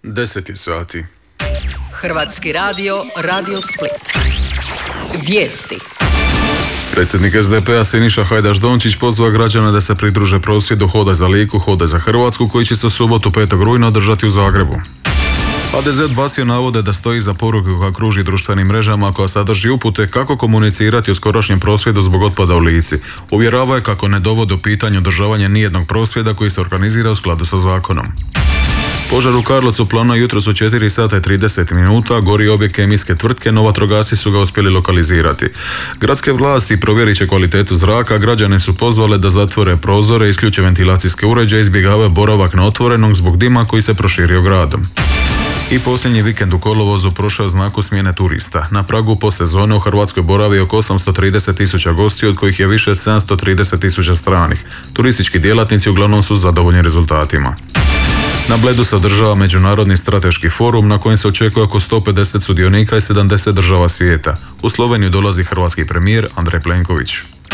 10 je sati. Hrvatski radio, Radio Split. Vijesti. Predsjednik SDP-a Siniša Hajdaš Dončić pozvao građane da se pridruže prosvjedu Hodaj za Liku, Hodaj za Hrvatsku koji će se u subotu 5. rujna održati u Zagrebu. HDZ odbacio navode da stoji za poruke koja kruži društvenim mrežama koja sadrži upute kako komunicirati o skorašnjem prosvjedu zbog otpada u Lici. Uvjeravao je kako ne dovodi u pitanje održavanje nijednog prosvjeda koji se organizira u skladu sa zakonom. Požar u Karlovcu planuje jutros u 4 sata i 30 minuta, gori objekt kemijske tvrtke, no vatrogasci su ga uspjeli lokalizirati. Gradske vlasti provjerit će kvalitetu zraka, građane su pozvale da zatvore prozore, isključe ventilacijske uređaje, izbjegavaju boravak na otvorenom zbog dima koji se proširio gradom. I posljednji vikend u kolovozu prošao znaku smjene turista. Na pragu po sezone u Hrvatskoj boravi oko 830.000 gostiju, od kojih je više od 730.000 stranih. Turistički djelatnici uglavnom su zadovoljni rezultatima. Na Bledu se održava Međunarodni strateški forum na kojem se očekuje oko 150 sudionika i 70 država svijeta. U Sloveniju dolazi hrvatski premijer Andrej Plenković.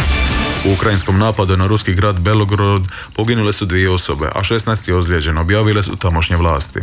U ukrajinskom napadu na ruski grad Belgorod poginule su 2 osobe, a 16 je ozlijeđeno, objavile su tamošnje vlasti.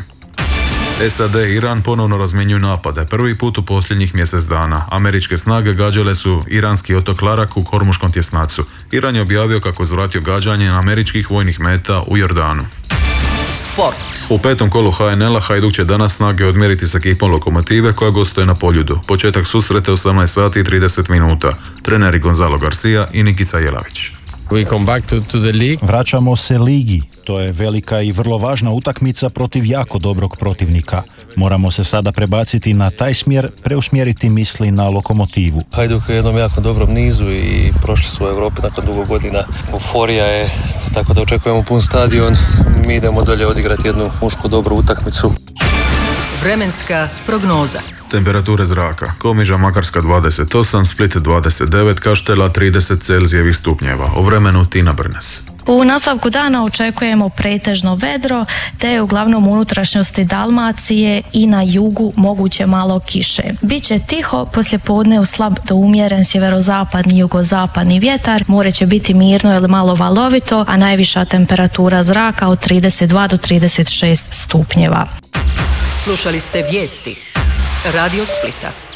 SAD i Iran ponovno razmjenjuju napade, prvi put u posljednjih mjesec dana. Američke snage gađale su iranski otok Larak u Hormuškom tjesnacu. Iran je objavio kako je uzvratio gađanje na američkih vojnih meta u Jordanu. Sport. U 5. kolu HNL-a Hajduk će danas snage odmjeriti s ekipom Lokomotive koja gostuje na Poljudu. Početak susreta 18 sati i 30 minuta. Treneri Gonzalo Garcia i Nikica Jelavić. We come back to the league. Vraćamo se ligi. To je velika i vrlo važna utakmica protiv jako dobrog protivnika. Moramo se sada prebaciti na taj smjer, preusmjeriti misli na Lokomotivu. Hajduk je u jednom jako dobrom nizu i prošli su u Europi nakon dugo godina. Euforija je, tako da očekujemo pun stadion. Mi idemo dolje odigrati jednu mušku dobru utakmicu. Vremenska prognoza. Temperature zraka. Komiža Makarska 28, Split 29, Kaštela 30 Celzijevih stupnjeva. O vremenu Tina Brnes. U nastavku dana očekujemo pretežno vedro, te uglavnom u unutrašnjosti Dalmacije i na jugu moguće malo kiše. Biće tiho, poslijepodne slab do umjeren sjeverozapadni i jugozapadni vjetar, more će biti mirno ili malo valovito, a najviša temperatura zraka od 32 do 36 stupnjeva. Slušali ste vijesti Radio Splita.